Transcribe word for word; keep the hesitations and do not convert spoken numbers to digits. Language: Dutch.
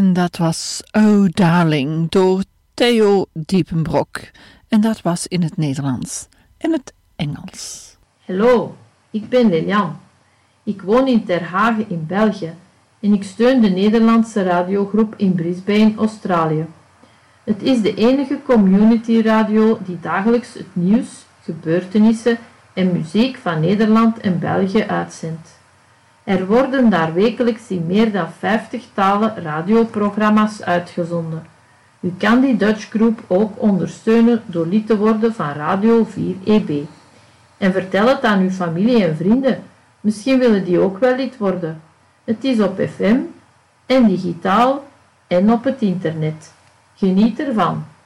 En dat was Oh Darling door Theo Diepenbrok. En dat was in het Nederlands en het Engels. Hallo, ik ben Lilian. Ik woon in Ter Haag in België en ik steun de Nederlandse radiogroep in Brisbane, Australië. Het is de enige community radio die dagelijks het nieuws, gebeurtenissen en muziek van Nederland en België uitzendt. Er worden daar wekelijks in meer dan vijftig talen radioprogramma's uitgezonden. U kan die Dutch Group ook ondersteunen door lid te worden van Radio vier E B. En vertel het aan uw familie en vrienden. Misschien willen die ook wel lid worden. Het is op F M en digitaal en op het internet. Geniet ervan.